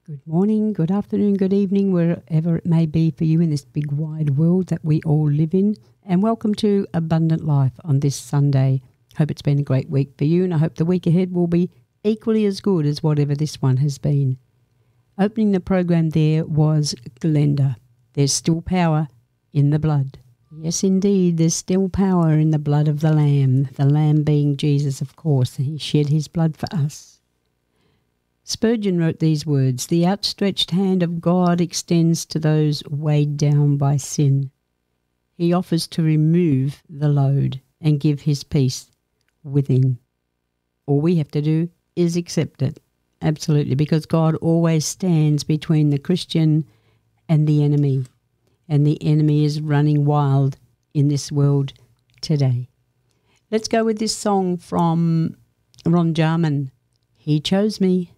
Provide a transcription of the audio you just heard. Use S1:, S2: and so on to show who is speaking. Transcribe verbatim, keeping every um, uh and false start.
S1: Good morning, good afternoon, good evening, wherever it may be for you in this big wide world that we all live in. And welcome to Abundant Life on this Sunday. Hope it's been a great week for you, and I hope the week ahead will be equally as good as whatever this one has been. Opening the program there was Glenda. There's still power in the blood. Yes, indeed, there's still power in the blood of the Lamb, the Lamb being Jesus, of course, and he shed his blood for us. Spurgeon wrote these words, "The outstretched hand of God extends to those weighed down by sin. He offers to remove the load and give his peace within." All we have to do is accept it, absolutely, because God always stands between the Christian and the enemy, and the enemy is running wild in this world today. Let's go with this song from Ron Jarman, "He Chose Me."